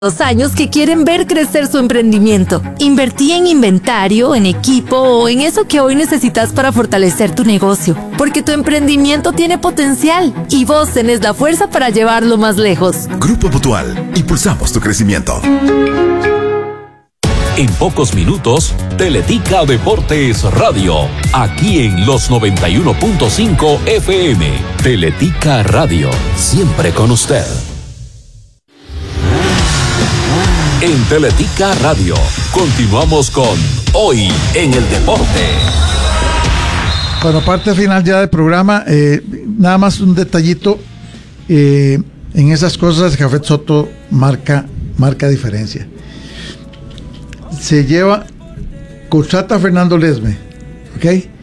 años que quieren ver crecer su emprendimiento. Invertí en inventario, en equipo o en eso que hoy necesitas para fortalecer tu negocio, porque tu emprendimiento tiene potencial y vos tenés la fuerza para llevarlo más lejos. Grupo Mutual, impulsamos tu crecimiento. En pocos minutos, Teletica Deportes Radio, aquí en los 91.5 FM. Teletica Radio, siempre con usted. En Teletica Radio, continuamos con Hoy en el Deporte. Bueno, parte final ya del programa, nada más un detallito, en esas cosas Jafet Soto marca diferencia. Se contrata a Fernando Lesme, ¿ok?